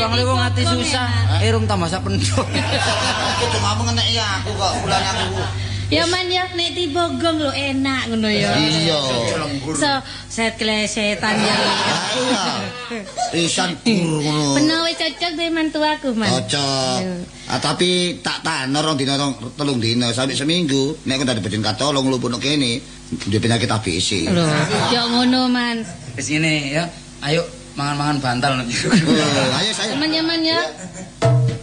Wong wong ati susah, rum tambah sak pendok. Itu mau mengenai aku kok bulan aku. Ya man ya nek dibogong lho enak ngono ya. Iya. So, set klesetan ya. Iya. Isan ngono. Bener wis cocok be mantu aku, Man. Cocok. Tapi tak tanor rong dina telung dina sampai seminggu nek kok dadi bocin katolong luput kene duwe penyakit ABC. Lho, yo ngono, Man. Wis ngene ya. Ayo mangan-mangan bantal nanti. Ayo saya. Teman-teman ya.